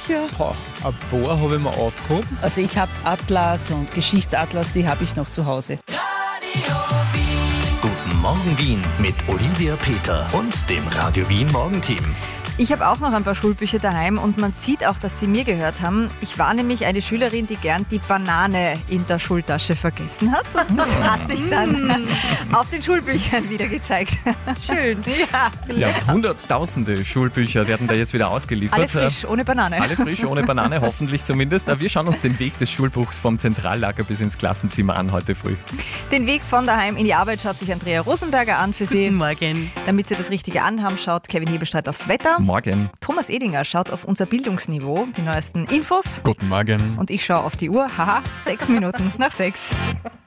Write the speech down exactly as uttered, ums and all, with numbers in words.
Schulbücher? Boah, ein paar habe ich mir aufgehoben. Also ich habe Atlas und Geschichtsatlas, die habe ich noch zu Hause. Guten Morgen Wien mit Olivia Peter und dem Radio Wien Morgenteam. Ich habe auch noch ein paar Schulbücher daheim und man sieht auch, dass sie mir gehört haben. Ich war nämlich eine Schülerin, die gern die Banane in der Schultasche vergessen hat. Und das hat sich dann auf den Schulbüchern wieder gezeigt. Schön. Ja. Ja, hunderttausende Schulbücher werden da jetzt wieder ausgeliefert. Alle frisch, ohne Banane. Alle frisch, ohne Banane, hoffentlich zumindest. Wir schauen uns den Weg des Schulbuchs vom Zentrallager bis ins Klassenzimmer an heute früh. Den Weg von daheim in die Arbeit schaut sich Andrea Rosenberger an für Sie. Guten Morgen. Damit Sie das Richtige anhaben, schaut Kevin Hebestreit aufs Wetter. Morgen. Thomas Edinger schaut auf unser Bildungsniveau, die neuesten Infos. Guten Morgen. Und ich schaue auf die Uhr. Haha, sechs Minuten nach sechs.